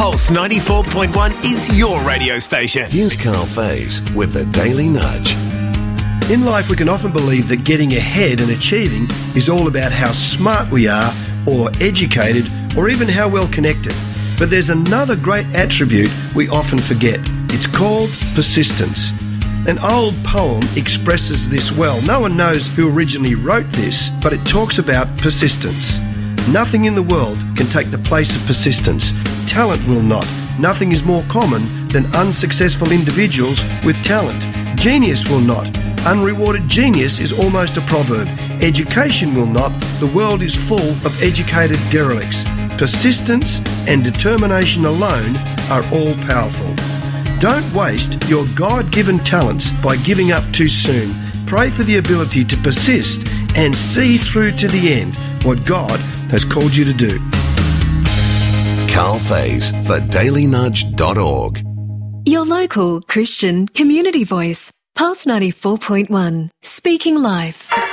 Pulse 94.1 is your radio station. Here's Carl Faze with the Daily Nudge. In life, we can often believe that getting ahead and achieving is all about how smart we are, or educated, or even how well connected. But there's another great attribute we often forget. It's called persistence. An old poem expresses this well. No one knows who originally wrote this, but it talks about persistence. Nothing in the world can take the place of persistence. Talent will not. Nothing is more common than unsuccessful individuals with talent. Genius will not. Unrewarded genius is almost a proverb. Education will not. The world is full of educated derelicts. Persistence and determination alone are all powerful. Don't waste your God-given talents by giving up too soon. Pray for the ability to persist and see through to the end what God has called you to do. Carl Faze for dailynudge.org. Your local Christian community voice. Pulse 94.1. Speaking life.